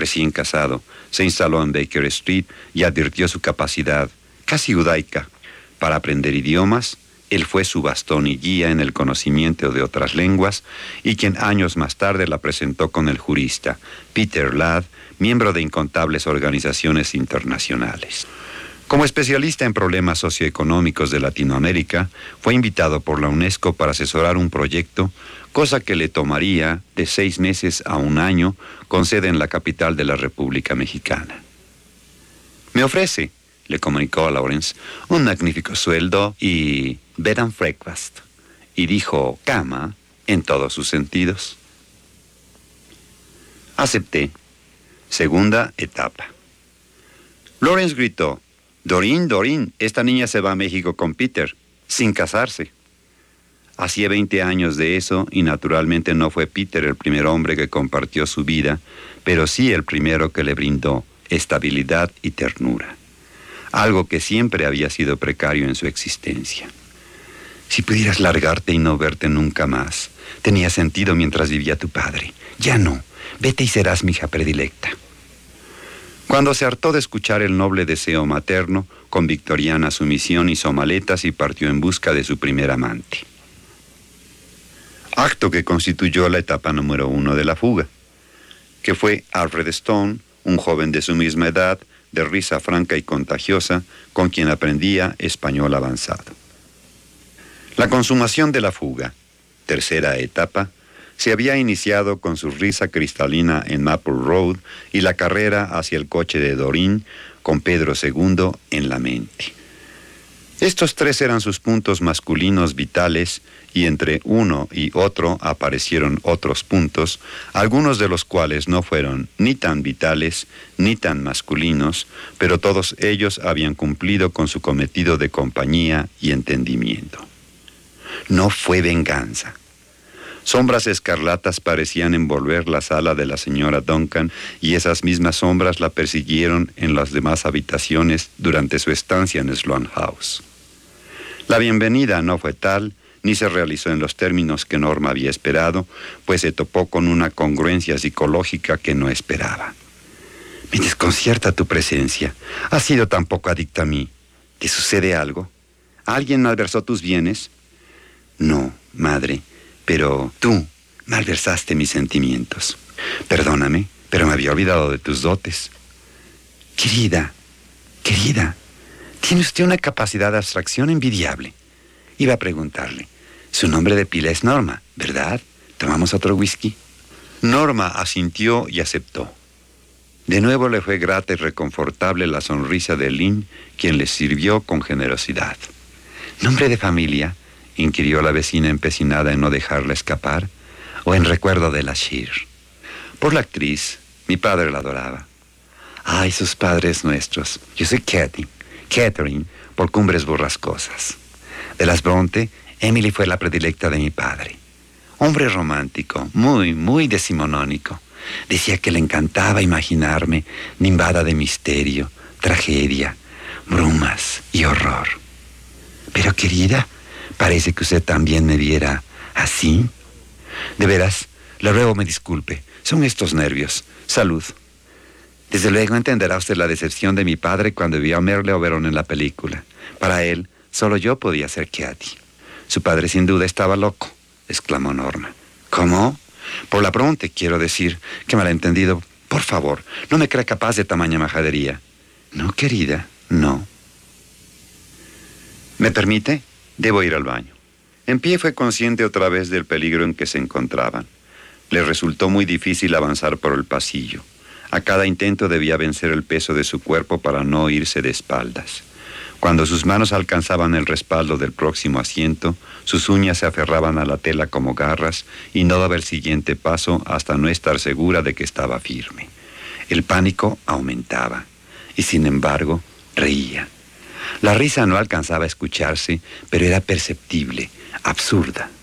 recién casado, se instaló en Baker Street y advirtió su capacidad, casi judaica, para aprender idiomas. Él fue su bastón y guía en el conocimiento de otras lenguas y quien años más tarde la presentó con el jurista Peter Ladd, miembro de incontables organizaciones internacionales. Como especialista en problemas socioeconómicos de Latinoamérica, fue invitado por la UNESCO para asesorar un proyecto, cosa que le tomaría de 6 meses a 1 año, con sede en la capital de la República Mexicana. Me ofrece, le comunicó a Lawrence, un magnífico sueldo y bed and breakfast. Y dijo cama en todos sus sentidos. Acepté. Segunda etapa. Lawrence gritó: Doreen, Doreen, esta niña se va a México con Peter, sin casarse. Hacía 20 años de eso y naturalmente no fue Peter el primer hombre que compartió su vida, pero sí el primero que le brindó estabilidad y ternura. Algo que siempre había sido precario en su existencia. Si pudieras largarte y no verte nunca más, tenía sentido mientras vivía tu padre. Ya no, vete y serás mi hija predilecta. Cuando se hartó de escuchar el noble deseo materno, con victoriana sumisión hizo maletas y partió en busca de su primer amante. Acto que constituyó la etapa número 1 de la fuga, que fue Alfred Stone, un joven de su misma edad, de risa franca y contagiosa, con quien aprendía español avanzado. La consumación de la fuga, tercera etapa, se había iniciado con su risa cristalina en Maple Road y la carrera hacia el coche de Doreen, con Pedro II en la mente. Estos 3 eran sus puntos masculinos vitales, y entre uno y otro aparecieron otros puntos, algunos de los cuales no fueron ni tan vitales ni tan masculinos, pero todos ellos habían cumplido con su cometido de compañía y entendimiento. No fue venganza. Sombras escarlatas parecían envolver la sala de la señora Duncan y esas mismas sombras la persiguieron en las demás habitaciones durante su estancia en Sloane House. La bienvenida no fue tal, ni se realizó en los términos que Norma había esperado, pues se topó con una congruencia psicológica que no esperaba. Me desconcierta tu presencia. Has sido tan poco adicta a mí. ¿Te sucede algo? ¿Alguien malversó tus bienes? No, madre, pero tú malversaste mis sentimientos. Perdóname, pero me había olvidado de tus dotes. Querida, tiene usted una capacidad de abstracción envidiable. Iba a preguntarle, su nombre de pila es Norma, ¿verdad? ¿Tomamos otro whisky? Norma asintió y aceptó. De nuevo le fue grata y reconfortable la sonrisa de Lynn, quien le sirvió con generosidad. ¿Nombre de familia?, inquirió la vecina empecinada en no dejarla escapar, o en recuerdo de la Shear. Por la actriz, mi padre la adoraba. Ay, sus padres nuestros. Yo soy Catherine, por Cumbres Borrascosas. De las Bronte, Emily fue la predilecta de mi padre. Hombre romántico, muy decimonónico. Decía que le encantaba imaginarme nimbada de misterio, tragedia, brumas y horror. Pero querida, parece que usted también me viera así. De veras, le ruego me disculpe. Son estos nervios. Salud. Desde luego entenderá usted la decepción de mi padre cuando vio a Merle Oberon en la película. Para él, solo yo podía ser Katy. Su padre sin duda estaba loco, exclamó Norma. ¿Cómo? Por la Bronte, quiero decir. Qué malentendido. Por favor, no me crea capaz de tamaña majadería. No, querida, no. ¿Me permite? Debo ir al baño. En pie fue consciente otra vez del peligro en que se encontraban. Le resultó muy difícil avanzar por el pasillo. A cada intento debía vencer el peso de su cuerpo para no irse de espaldas. Cuando sus manos alcanzaban el respaldo del próximo asiento, sus uñas se aferraban a la tela como garras y no daba el siguiente paso hasta no estar segura de que estaba firme. El pánico aumentaba y, sin embargo, reía. La risa no alcanzaba a escucharse, pero era perceptible, absurda.